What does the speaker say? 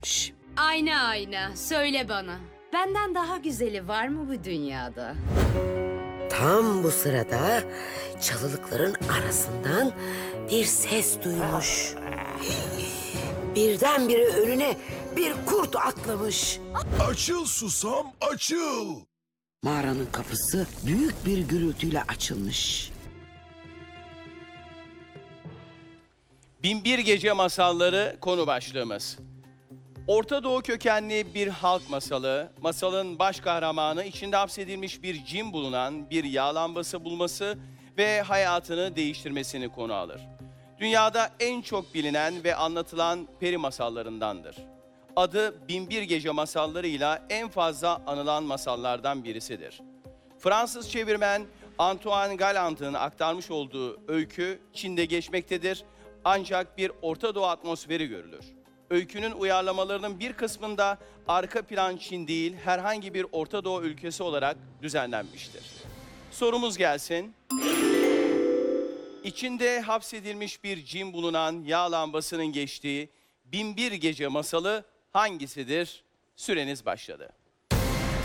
Ayna ayna, söyle bana. Benden daha güzeli var mı bu dünyada? Tam bu sırada çalılıkların arasından bir ses duymuş. Birdenbire önüne bir kurt atlamış. Açıl susam, açıl. Mağaranın kapısı büyük bir gürültüyle açılmış. Binbir Gece Masalları konu başlığımız. Orta Doğu kökenli bir halk masalı, masalın baş kahramanı içinde hapsedilmiş bir cin bulunan bir yağ lambası bulması ve hayatını değiştirmesini konu alır. Dünyada en çok bilinen ve anlatılan peri masallarındandır. Adı Binbir Gece Masalları'yla en fazla anılan masallardan birisidir. Fransız çevirmen Antoine Galland'ın aktarmış olduğu öykü Çin'de geçmektedir ancak bir Orta Doğu atmosferi görülür. Öykünün uyarlamalarının bir kısmında arka plan Çin değil herhangi bir Orta Doğu ülkesi olarak düzenlenmiştir. Sorumuz gelsin. İçinde hapsedilmiş bir cin bulunan yağ lambasının geçtiği Binbir Gece masalı hangisidir? Süreniz başladı.